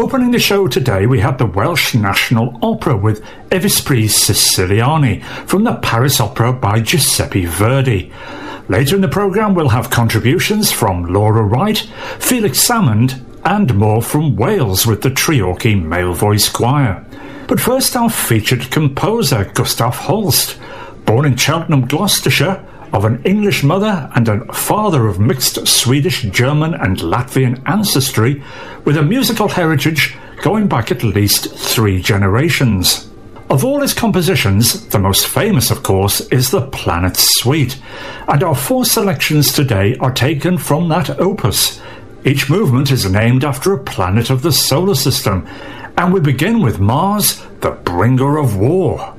Opening the show today, we had the Welsh National Opera with I Vespri Siciliani from the Paris Opera by Giuseppe Verdi. Later in the programme, we'll have contributions from Laura Wright, Felix Salmond, and more from Wales with the Treorchy Male Voice Choir. But first, our featured composer, Gustav Holst. Born in Cheltenham, Gloucestershire, of an English mother and a father of mixed Swedish, German and Latvian ancestry, with a musical heritage going back at least 3 generations. Of all his compositions, the most famous, of course, is the Planet Suite, and our 4 selections today are taken from that opus. Each movement is named after a planet of the solar system, and we begin with Mars, the bringer of war.